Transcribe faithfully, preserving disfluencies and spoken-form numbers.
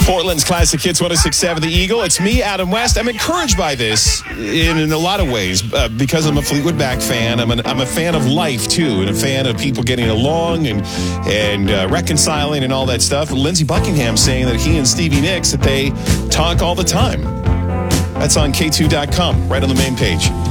Portland's Classic Hits one oh six point seven The Eagle. It's me, Adam West. I'm encouraged by this in, in a lot of ways uh, because I'm a Fleetwood Mac fan. I'm, an, I'm a fan of life, too, and a fan of people getting along and, and uh, reconciling and all that stuff. Lindsey Buckingham saying that he and Stevie Nicks, that they talk all the time. That's on K two dot com, right on the main page.